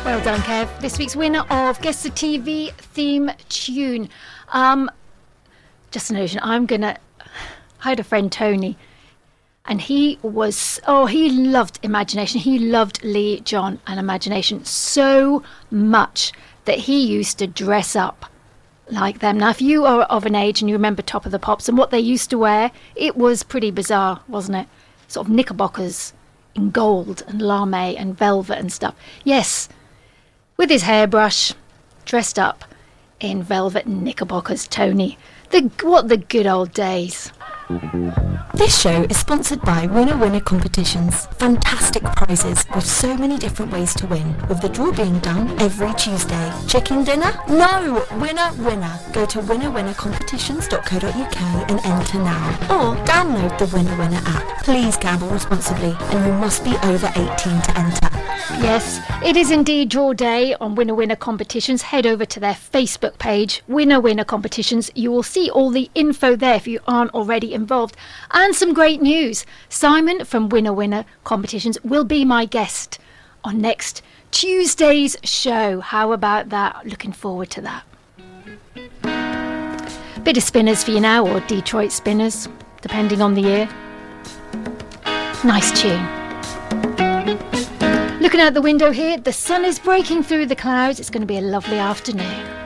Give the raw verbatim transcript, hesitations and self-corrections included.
Well done, Kev. This week's winner of Guess the T V theme tune. Um, just an illusion. I'm gonna. I had a friend, Tony, and he was. Oh, he loved Imagination. He loved Lee, John, and Imagination so much that he used to dress up like them. Now, if you are of an age and you remember Top of the Pops and what they used to wear, it was pretty bizarre, wasn't it? Sort of knickerbockers in gold and lame and velvet and stuff. Yes. With his hairbrush, dressed up in velvet knickerbockers, Tony. The what the good old days. This show is sponsored by Winner Winner Competitions. Fantastic prizes with so many different ways to win, with the draw being done every Tuesday. Chicken dinner? No! Winner Winner. Go to winner winner competitions dot co dot uk and enter now. Or download the Winner Winner app. Please gamble responsibly, and you must be over eighteen to enter. Yes, it is indeed draw day on Winner Winner Competitions. Head over to their Facebook page, Winner Winner Competitions. You will see all the info there if you aren't already involved. And some great news. Simon from Winner Winner Competitions will be my guest on next Tuesday's show. How about that? Looking forward to that. Bit of Spinners for you now, or Detroit Spinners, depending on the year. Nice tune. Looking out the window here, the sun is breaking through the clouds. It's going to be a lovely afternoon.